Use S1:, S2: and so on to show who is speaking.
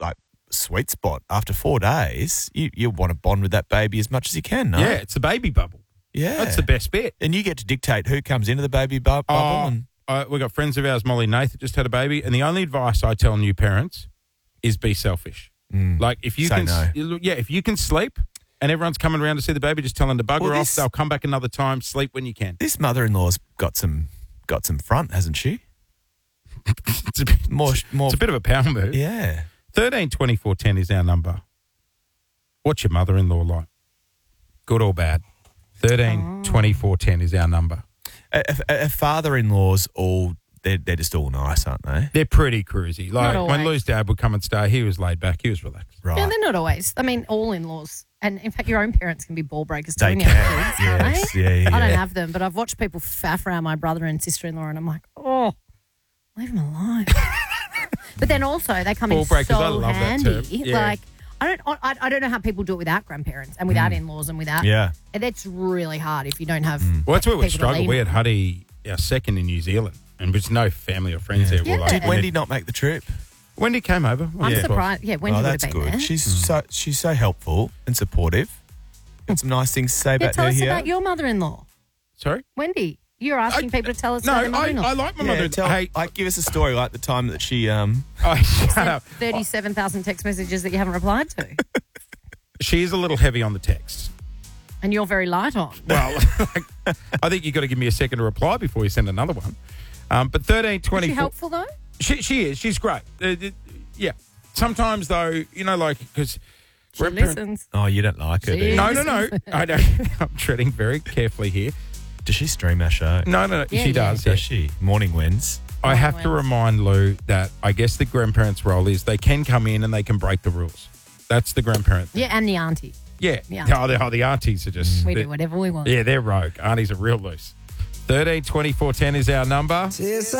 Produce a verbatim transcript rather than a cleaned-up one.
S1: like sweet spot. After four days, you, you want to bond with that baby as much as you can, no?
S2: Yeah, it's the baby bubble.
S1: Yeah.
S2: That's the best bit.
S1: And you get to dictate who comes into the baby bu- bubble.
S2: Oh,
S1: and
S2: uh, we've got friends of ours, Molly and Nath, that just had a baby, and the only advice I tell new parents is be selfish.
S1: Mm.
S2: Like if you
S1: Say
S2: can,
S1: no.
S2: yeah, if you can sleep, and everyone's coming around to see the baby, just tell them to bugger
S1: Well,
S2: off.
S1: this-
S2: They'll come back another time. Sleep when you can.
S1: This mother-in-law's got some got some front, hasn't she?
S2: It's a bit,
S1: More, more.
S2: it's a bit of a power move.
S1: Yeah.
S2: Thirteen twenty four ten is our number. What's your mother-in-law like? Good or bad? Thirteen twenty four ten is our number.
S1: A, a, a father-in-law's all they're they're just all nice, aren't they?
S2: They're pretty cruisy. Like
S3: Not
S2: when
S3: always.
S2: Lou's dad would come and stay, he was laid back. He was relaxed.
S1: Right.
S3: Yeah, they're not always. I mean, all in-laws. And, in fact, your own parents can be ball breakers too
S1: They
S3: when you have
S1: can.
S3: kids, can't
S1: Yes.
S3: they?
S1: Yeah, yeah,
S3: I don't
S1: yeah.
S3: have them, but I've watched people faff around my brother and sister-in-law, and I'm like, oh, leave them alone. But then also, they come
S2: Ball
S3: in
S2: breakers, I
S3: so
S2: love that
S3: handy.
S2: term. Yeah.
S3: Like, I don't, I, I don't know how people do it without grandparents and without in-laws and without.
S1: Yeah.
S3: And that's really hard if you don't have.
S2: Well, that's where we
S3: people to
S2: struggled.
S3: lean
S2: We had
S3: on.
S2: Huddy, our second in New Zealand, and there's no family or friends there. We're
S3: Yeah.
S2: like,
S1: Did
S3: And
S1: Wendy not make the trip?
S2: Wendy came over.
S3: I'm
S2: Yeah.
S3: surprised. Yeah, Wendy
S1: oh,
S3: would
S1: that's
S3: have been
S1: good.
S3: there.
S1: She's so she's so helpful and supportive. Got some nice things to say
S3: Yeah,
S1: about
S3: tell
S1: her
S3: us
S1: here.
S3: about your mother-in-law,
S2: Sorry?
S3: Wendy. You're asking
S2: I-
S3: people to tell us
S2: No,
S3: about their
S2: I,
S3: mother-in-law.
S2: I like my
S1: yeah,
S2: mother.
S1: tell,
S2: Hey,
S1: like, give us a story like the time that she um
S2: oh, shut up.
S3: thirty-seven thousand text messages that you haven't replied to.
S2: She is a little heavy on the text.
S3: And you're very light on.
S2: Well, like, I think you've got to give me a second to reply before you send another one. Um, but thirteen
S3: Is
S2: twenty
S3: she
S2: four.
S3: helpful, though?
S2: She, she is. She's great. Uh, uh, yeah. Sometimes, though, you know, like, because.
S3: She listens.
S1: oh you don't like her, do you?
S2: No, no, no. I don't. I'm treading very carefully here.
S1: Does she stream our show?
S2: No, no, no.
S3: Yeah,
S2: she
S3: yeah.
S2: does. Yeah.
S1: Does she? Morning wins.
S2: I have to
S3: Well.
S2: remind Lou that I guess the grandparents' role is they can come in and they can break the rules. That's the grandparent thing.
S3: Yeah, and the auntie.
S2: Yeah.
S3: Yeah.
S2: Oh, the, oh, the aunties are just.
S3: We
S2: they're-
S3: do whatever we want.
S2: Yeah, they're rogue. Aunties are real loose. thirteen twenty four ten is our number.